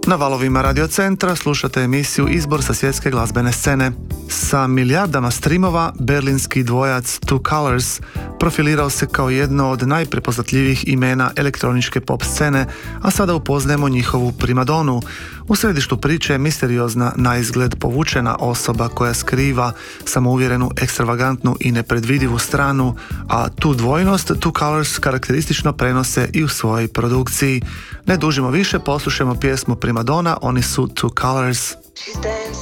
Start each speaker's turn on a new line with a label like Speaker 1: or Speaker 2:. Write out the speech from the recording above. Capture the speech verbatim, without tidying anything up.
Speaker 1: Na valovima Radio Centra slušate emisiju Izbor sa svjetske glazbene scene. Sa milijardama streamova, berlinski dvojac Two Colors profilirao se kao jedno od najprepoznatljivijih imena elektroničke pop scene, a sada upoznajemo njihovu primadonu. U središtu priče je misteriozna, naizgled povučena osoba koja skriva samouvjerenu, ekstravagantnu i nepredvidivu stranu, a tu dvojnost Two Colors karakteristično prenose i u svojoj produkciji. Ne dužimo više, poslušajmo pjesmu Primadona, oni su Two Colors.
Speaker 2: She's dancing